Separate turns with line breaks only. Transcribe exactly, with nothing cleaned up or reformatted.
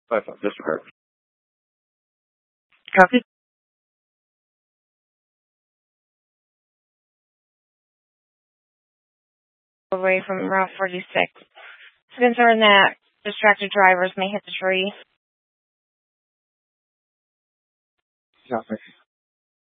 Five five, disregard.
Copy. Away from Route forty-six. It's concerned that distracted drivers may hit the tree.
Copy.